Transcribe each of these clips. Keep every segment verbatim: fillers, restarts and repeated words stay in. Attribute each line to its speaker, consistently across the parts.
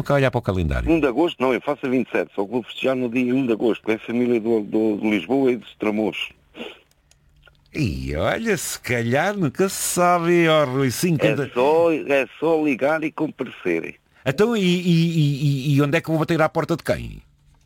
Speaker 1: cá olhar para o calendário.
Speaker 2: um de agosto, não, eu faço a vinte e sete, só que vou festejar no dia um de agosto, porque é a família do, do, de Lisboa e de Estremoz.
Speaker 1: E olha, se calhar nunca se sabe, ó Rui, cinquenta...
Speaker 2: É só, é só ligar e comparecerem.
Speaker 1: Então, e, e, e, e onde é que vou bater à porta de quem?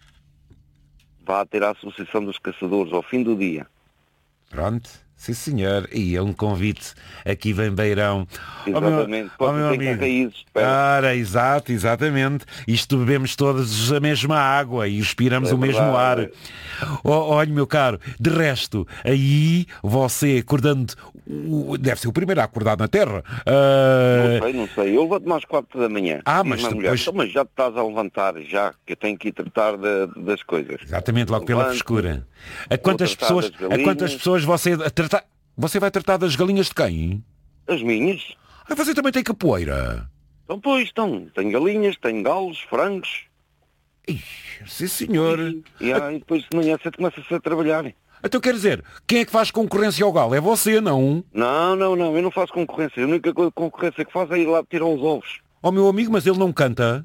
Speaker 2: Vá ter a Associação dos Caçadores ao fim do dia.
Speaker 1: Pronto, sim senhor. E é um convite aqui vem Beirão.
Speaker 2: Exatamente,
Speaker 1: oh, meu, oh, meu
Speaker 2: tem
Speaker 1: amigo.
Speaker 2: raízes.
Speaker 1: Ora, exato, exatamente. Isto bebemos todos a mesma água e respiramos
Speaker 2: É
Speaker 1: o mesmo
Speaker 2: verdade.
Speaker 1: ar. Oh, olha, meu caro, de resto, aí você acordando, o- deve ser o primeiro a acordar na Terra. Ah,
Speaker 2: Não sei, não sei. Eu levanto-me às quatro da manhã.
Speaker 1: Ah,
Speaker 2: Diz-me
Speaker 1: mas
Speaker 2: a mulher,
Speaker 1: depois-
Speaker 2: "Então, mas já te estás a levantar, já, que eu tenho que ir tratar de- das coisas."
Speaker 1: Exatamente, logo pela
Speaker 2: Levanto,
Speaker 1: frescura. A quantas
Speaker 2: tratar
Speaker 1: pessoas,
Speaker 2: das
Speaker 1: a quantas
Speaker 2: galinhas.
Speaker 1: pessoas você a tratar, você vai tratar das galinhas de quem?
Speaker 2: As minhas?
Speaker 1: Ah, você também tem capoeira.
Speaker 2: Então, pois, estão. Tenho galinhas, tenho galos, frangos.
Speaker 1: Sim, senhor.
Speaker 2: E, aí, depois de manhã cedo começa-se a trabalhar.
Speaker 1: Então quer dizer, quem é que faz concorrência ao galo? É você, não?
Speaker 2: Não, não, não, eu não faço concorrência. A única co- concorrência que faço é ir lá tirar os ovos.
Speaker 1: Ó meu amigo, mas ele não canta.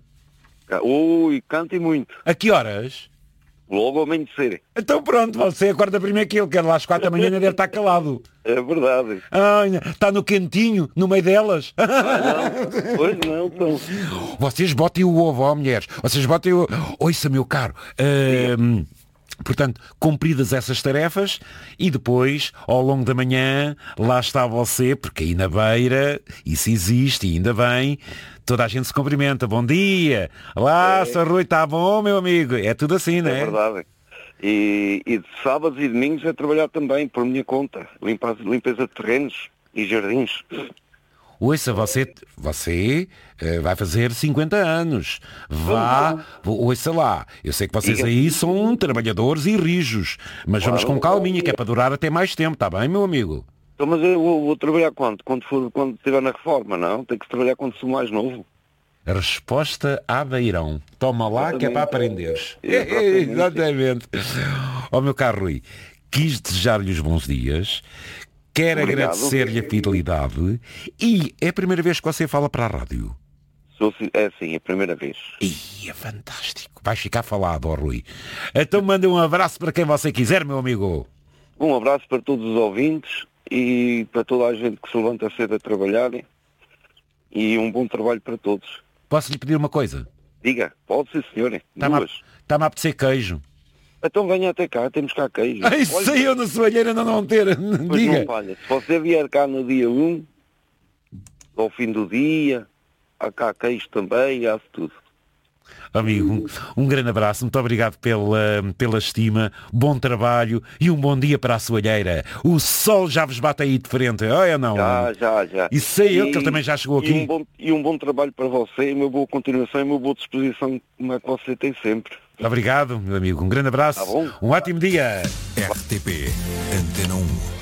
Speaker 2: Ui, canta e muito.
Speaker 1: A que horas?
Speaker 2: Logo ao amanhecer.
Speaker 1: Então pronto, você acorda primeiro que ele, que lá às quatro da manhã ainda deve estar calado.
Speaker 2: É verdade.
Speaker 1: Ah, está no quentinho, no meio delas.
Speaker 2: Ah, não. Pois não, então.
Speaker 1: Vocês botem o ovo, ó mulheres. Vocês botem o... Ouça, meu caro. ahm, Portanto, cumpridas essas tarefas e depois, ao longo da manhã, lá está você, porque aí na beira, isso existe e ainda bem, toda a gente se cumprimenta. Bom dia! Olá,
Speaker 2: É.
Speaker 1: Sr. Rui, está bom, meu amigo? É tudo assim, não
Speaker 2: É
Speaker 1: é?
Speaker 2: verdade. E, e de sábados e domingos é trabalhar também, por minha conta. Limpa, limpeza de terrenos e jardins.
Speaker 1: Ouça, você, você eh, vai fazer cinquenta anos. Vá, ouça lá. Eu sei que vocês
Speaker 2: Diga.
Speaker 1: aí são trabalhadores e rijos, mas vamos
Speaker 2: Claro.
Speaker 1: com calminha, que é para durar até mais tempo, está bem, meu amigo?
Speaker 2: Então, mas eu vou, vou trabalhar quando? Quando for, quando estiver na reforma, não? Tem que trabalhar quando sou mais novo.
Speaker 1: A resposta à Beirão. Toma lá que é para aprenderes.
Speaker 2: Exatamente.
Speaker 1: Exatamente. Ó meu caro Rui, quis desejar-lhe os bons dias, quero
Speaker 2: Obrigado.
Speaker 1: agradecer-lhe a fidelidade e é a primeira vez que você fala para a rádio.
Speaker 2: Sou, si- é sim, é a primeira vez.
Speaker 1: Ih, é fantástico. Vais ficar falado, ó Rui. Então manda um abraço para quem você quiser, meu amigo.
Speaker 2: Um abraço para todos os ouvintes e para toda a gente que se levanta cedo a trabalhar. E um bom trabalho para todos.
Speaker 1: Posso lhe pedir uma coisa?
Speaker 2: Diga, pode sim, senhor.
Speaker 1: Está-me a,
Speaker 2: Duas.
Speaker 1: está-me a apetecer queijo.
Speaker 2: Então venha até cá, temos cá queijo.
Speaker 1: Ai,
Speaker 2: Olha,
Speaker 1: sei eu na soalheira não não ter.
Speaker 2: pois
Speaker 1: Diga.
Speaker 2: não falha. Se você vier cá no dia um, ao fim do dia, há cá queijo também, há tudo.
Speaker 1: Amigo, um, um grande abraço, muito obrigado pela, pela estima, bom trabalho e um bom dia para a soalheira. O sol já vos bate aí de frente, olha não?
Speaker 2: Já, já, já.
Speaker 1: E sei eu que ele também já chegou
Speaker 2: e
Speaker 1: aqui.
Speaker 2: Um bom, e um bom trabalho para você, e uma boa continuação e uma boa disposição, como é que você tem sempre.
Speaker 1: Muito obrigado, meu amigo, um grande abraço,
Speaker 2: Tá bom.
Speaker 1: um ótimo dia.
Speaker 3: R T P Antena um.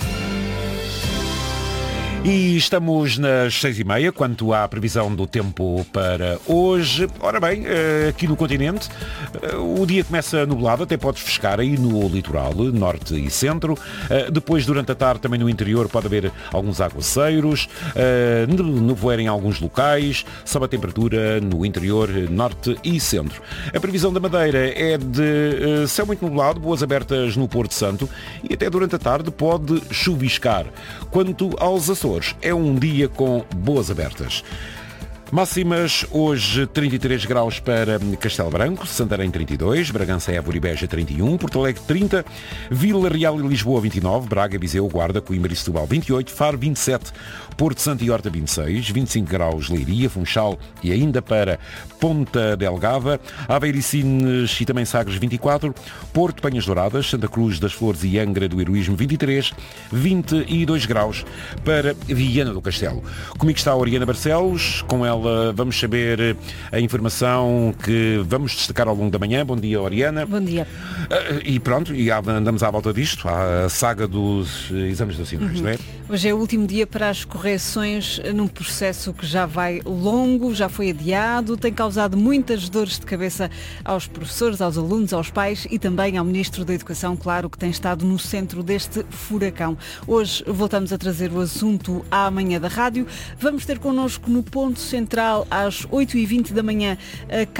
Speaker 1: E estamos nas seis e meia, quanto à previsão do tempo para hoje. Ora bem, eh, aqui no continente, eh, o dia começa nublado, até pode frescar aí no litoral, norte e centro. Eh, Depois, durante a tarde, também no interior pode haver alguns aguaceiros, eh, nevoeiro em alguns locais, sobe a temperatura no interior, norte e centro. A previsão da Madeira é de eh, céu muito nublado, boas abertas no Porto Santo e até durante a tarde pode chuviscar. Quanto aos Açores, é um dia com boas abertas. Máximas hoje trinta e três graus para Castelo Branco, Santarém trinta e dois, Bragança, Évora e Beja trinta e um, Porto Alegre trinta, Vila Real e Lisboa vinte e nove, Braga, Viseu, Guarda, Coimbra e Setúbal vinte e oito, Faro vinte e sete, Porto Santo e Horta vinte e seis, vinte e cinco graus Leiria, Funchal e ainda para Ponta Delgada, Aveiro e Sines e também Sagres vinte e quatro, Porto, Penhas Douradas, Santa Cruz das Flores e Angra do Heroísmo vinte e três, vinte e dois graus para Viana do Castelo. Comigo está a Oriana Barcelos, com ela vamos saber a informação que vamos destacar ao longo da manhã. Bom dia, Oriana.
Speaker 4: Bom dia.
Speaker 1: E pronto, e andamos à volta disto, a saga dos exames nacionais,
Speaker 4: Uhum.
Speaker 1: não é?
Speaker 4: Hoje é o último dia para as correções num processo que já vai longo, já foi adiado, tem causado muitas dores de cabeça aos professores, aos alunos, aos pais e também ao Ministro da Educação, claro, que tem estado no centro deste furacão. Hoje voltamos a trazer o assunto à manhã da rádio. Vamos ter connosco no ponto central às oito e vinte da manhã a